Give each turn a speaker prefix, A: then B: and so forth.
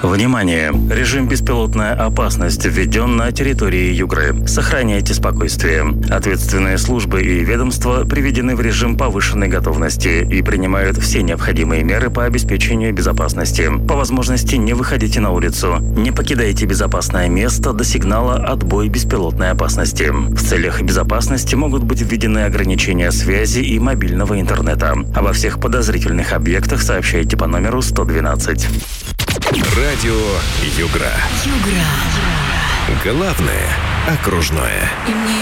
A: Внимание! Режим «Беспилотная опасность» введен на территории Югры. Сохраняйте спокойствие. Ответственные службы и ведомства приведены в режим повышенной готовности и принимают все необходимые меры по обеспечению безопасности. По возможности не выходите на улицу. Не покидайте безопасное место до сигнала «Отбой беспилотной опасности». В целях безопасности могут быть введены ограничения связи и мобильного интернета. Обо всех подозрительных объектах сообщайте по номеру 112.
B: Радио Югра. Главное окружное.